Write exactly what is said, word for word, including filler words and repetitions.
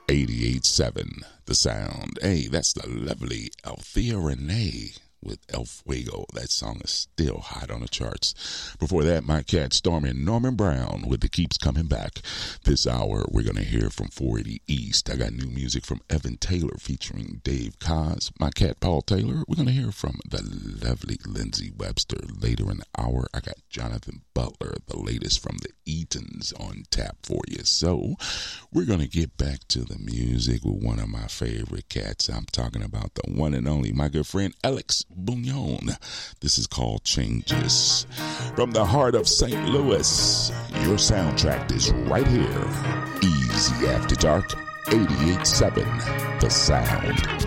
eighty-eight point seven The Sound. Hey, that's the lovely Althea Renee with El Fuego. That song is still hot on the charts. Before that, my cat Stormy Norman Brown with The Keeps Coming Back. This hour, we're going to hear from four eighty East. I got new music from Evan Taylor featuring Dave Koz. My cat Paul Taylor. We're going to hear from the lovely Lindsey Webster. Later in the hour, I got Jonathan Butler, the latest from the Eatons, on tap for you. So, we're going to get back to the music with one of my favorite cats. I'm talking about the one and only, my good friend Alex Bugnon. This is called Changes. From the heart of Saint Louis, your soundtrack is right here. Easy After Dark, eighty-eight point seven The Sound.